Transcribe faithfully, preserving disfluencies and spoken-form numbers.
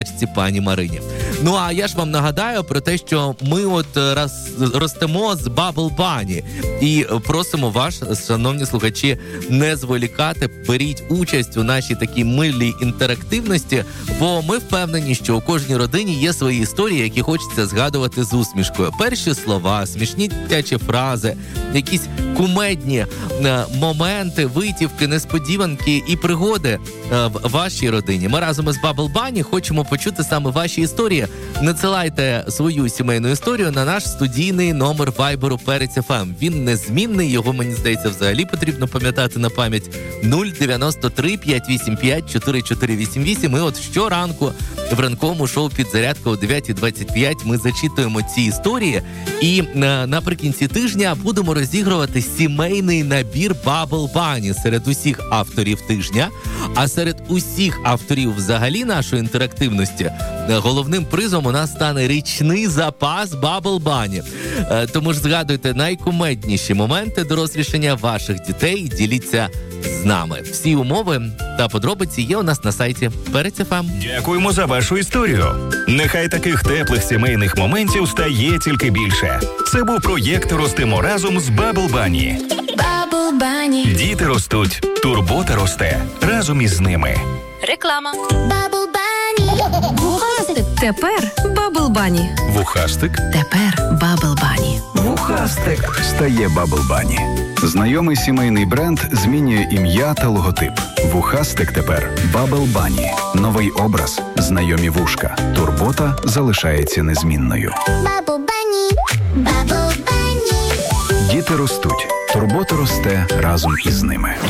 пані Марині. Ну, а я ж вам нагадаю про те, що ми от роз, ростемо з Bubble Bunny. І просимо вас, шановні слухачі, не зволікати, беріть участь у нашій такій милій інтерактивності, бо ми впевнені, що у кожній родині є свої історії, які хочеться згадувати з усмішкою. Перші слова, смішні дитячі фрази, якісь кумедні е, моменти, витівки, несподіванки і пригоди е, в вашій родині. Ми разом із Bubble Bunny хочемо почути саме ваші історії. Надсилайте свою сімейну історію на наш студійний номер вайберу Перець еф ем. Він незмінний, його, мені здається, взагалі потрібно пам'ятати на пам'ять. нуль дев'яносто три п'ятсот вісімдесят п'ять чотирьохсот чотирьохсот вісімдесят вісім. І от щоранку в ранковому шоу «Підзарядка» о дев'ята двадцять п'ять ми зачитуємо ці історії. І е, наприкінці тижня будемо розігрувати сімейний набір Bubble Bunny серед усіх авторів тижня. А серед усіх авторів взагалі нашої інтерактивності е, головним призом у нас стане річний запас Bubble Bunny. Е, тому ж згадуйте найкумедніші моменти дорослішання ваших дітей і діліться з нами. Всі умови та подробиці є у нас на сайті Перець еф ем. Дякуємо за вашу історію. Нехай таких теплих сімейних моментів стає тільки більше. Це був проєкт «Ростемо разом» з Bubble Bunny. Bubble Bunny. Діти ростуть, турбота росте разом із ними. Реклама. Bubble Bunny. Вухастик. Тепер Bubble Bunny. Вухастик. Тепер Bubble Bunny. Вухастик стає Bubble Bunny. Знайомий сімейний бренд змінює ім'я та логотип. Вухастик тепер Bubble Bunny. Новий образ, знайомі вушка. Турбота залишається незмінною. Bubble Bunny. Bubble Bunny. Діти ростуть. Турбота росте разом із ними.